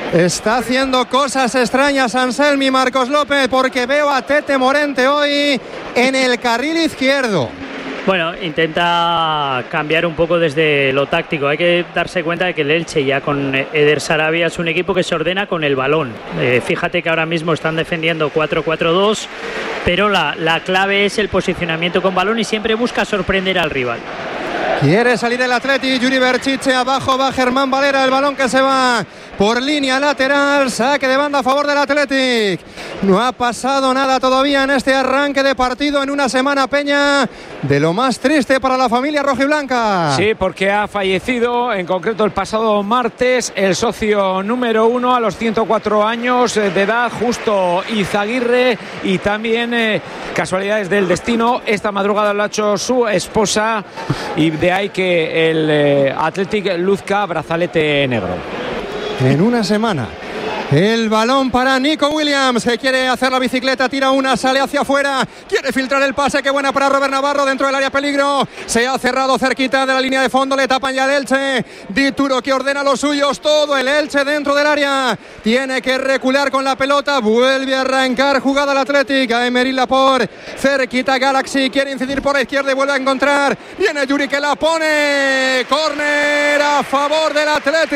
Está haciendo cosas extrañas Anselmi Marcos López, porque veo a Tete Morente hoy en el carril izquierdo. Bueno, intenta cambiar un poco desde lo táctico. Hay que darse cuenta de que el Elche ya con Eder Sarabia es un equipo que se ordena con el balón. Fíjate que ahora mismo están defendiendo 4-4-2, pero la clave es el posicionamiento con balón y siempre busca sorprender al rival. Quiere salir el Atleti, Yuri Berchiche, abajo va Germán Valera, el balón que se va por línea lateral, saque de banda a favor del Athletic. No ha pasado nada todavía en este arranque de partido en una semana, Peña, de lo más triste para la familia rojiblanca. Sí, porque ha fallecido, en concreto el pasado martes, el socio número 1 a los 104 años de edad, Justo Izaguirre, y también casualidades del destino, esta madrugada lo ha hecho su esposa, y de ahí que el Athletic luzca brazalete negro. En una semana. El balón para Nico Williams, que quiere hacer la bicicleta, tira una, sale hacia afuera, quiere filtrar el pase, qué buena para Robert Navarro dentro del área, peligro, se ha cerrado cerquita de la línea de fondo, le tapan ya el Elche, Dituro que ordena a los suyos, todo el Elche dentro del área, tiene que recular con la pelota, vuelve a arrancar jugada el Athletic, a Emery Laporte, cerquita Galaxy, quiere incidir por la izquierda y vuelve a encontrar, viene Yuri que la pone, córner a favor del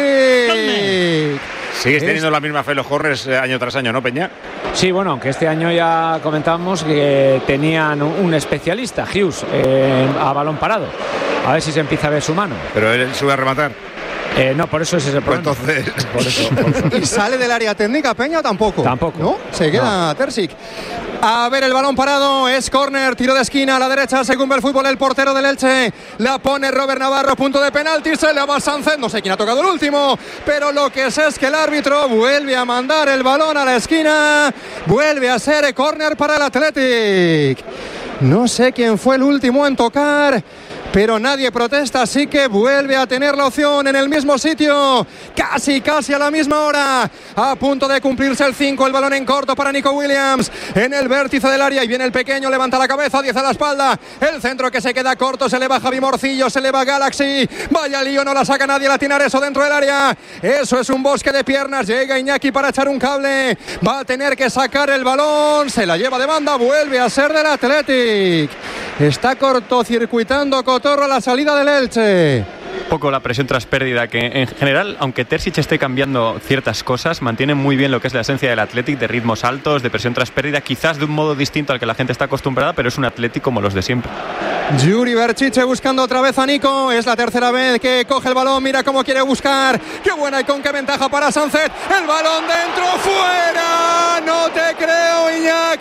Athletic. Sigues teniendo la misma fe los corners año tras año, ¿no, Peña? Sí, bueno, aunque este año ya comentamos que tenían un especialista, Hughes, a balón parado. A ver si se empieza a ver su mano. Pero él sube a rematar. No, por eso es ese problema. Pues entonces... Por eso. ¿Y sale del área técnica, Peña? Tampoco. ¿No? Se queda Terzic. A ver, el balón parado, es córner, tiro de esquina a la derecha, según ve el fútbol el portero del Elche, la pone Robert Navarro, punto de penalti, se le va Sánchez, no sé quién ha tocado el último, pero lo que sé es que el árbitro vuelve a mandar el balón a la esquina, vuelve a ser córner para el Athletic. No sé quién fue el último en tocar, pero nadie protesta, así que vuelve a tener la opción en el mismo sitio, casi a la misma hora, a punto de cumplirse el 5, el balón en corto para Nico Williams, en el vértice del área, y viene el pequeño, levanta la cabeza, 10 a la espalda, el centro que se queda corto, se le va Javi Morcillo, se le va Galaxy, vaya lío, no la saca nadie, la tiene Areso dentro del área, eso es un bosque de piernas, llega Iñaki para echar un cable, va a tener que sacar el balón, se la lleva de banda, vuelve a ser del Athletic, está cortocircuitando Cotorro a la salida del Elche. Poco la presión tras pérdida, que en general, aunque Terzic esté cambiando ciertas cosas, mantiene muy bien lo que es la esencia del Athletic, de ritmos altos, de presión tras pérdida, quizás de un modo distinto al que la gente está acostumbrada, pero es un Athletic como los de siempre. Yuri Berchiche buscando otra vez a Nico, es la tercera vez que coge el balón, mira cómo quiere buscar, qué buena y con qué ventaja para Sánchez, el balón dentro, fuera, no te creo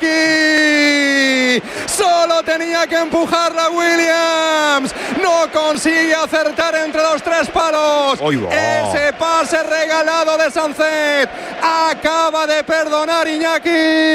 Iñaki, solo tenía que empujarla Williams, no consigue acertar entre los tres palos, ese pase regalado de Sánchez, acaba de perdonar Iñaki,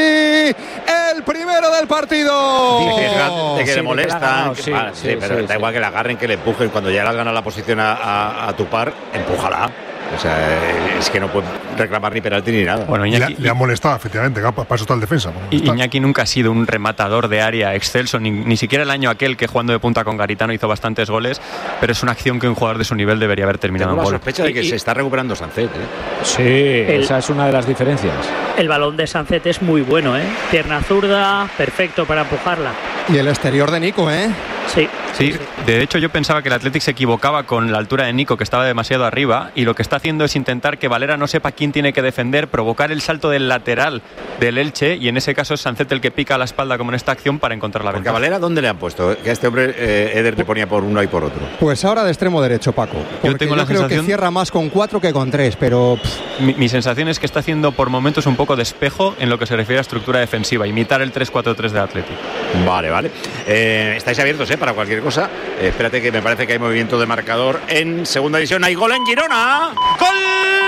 el primero del partido. Fíjate que le molesta. Sí, pero da igual que la agarren, que le empujen. Cuando ya le has ganado la posición a tu par, empújala. O sea, es que no puede reclamar ni penalti ni nada. Bueno, Iñaki, le ha molestado, efectivamente, para eso está el defensa. Iñaki nunca ha sido un rematador de área excelso, ni siquiera el año aquel que jugando de punta con Garitano hizo bastantes goles, pero es una acción que un jugador de su nivel debería haber terminado en gol. Tengo la sospecha de que se está recuperando Sánchez. Sí, esa es una de las diferencias. El balón de Sánchez es muy bueno, pierna zurda, perfecto para empujarla. Y el exterior de Nico, Sí, de hecho yo pensaba que el Athletic se equivocaba con la altura de Nico, que estaba demasiado arriba, y lo que está haciendo es intentar que Valera no sepa quién tiene que defender, provocar el salto del lateral del Elche, y en ese caso es Sánchez el que pica la espalda como en esta acción para encontrar la ventaja. ¿Porque a Valera dónde le han puesto? Que a este hombre Eder le ponía por uno y por otro. Pues ahora de extremo derecho, Paco. Yo creo que cierra más con 4 que con 3, pero... Mi sensación es que está haciendo por momentos un poco de espejo en lo que se refiere a estructura defensiva, imitar el 3-4-3 del Athletic. Vale. Estáis abiertos para cualquier cosa. Espérate, que me parece que hay movimiento de marcador en segunda división. Hay gol en Girona. ¡Gol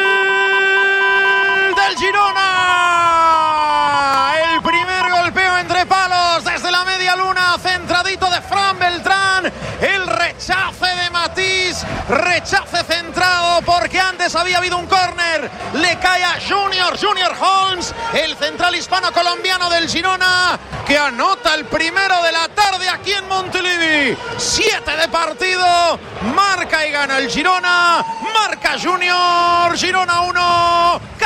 del Girona! El primer golpeo entre palos desde la media luna, centradito de Fran Beltrán. El rechace de Matís, rechace centrado porque antes había habido un córner. Le cae a Junior Holmes, el central hispano-colombiano del Girona, que anota el primero de la tarde aquí en Montilivi. 7 de partido, marca y gana el Girona, marca Junior, Girona 1.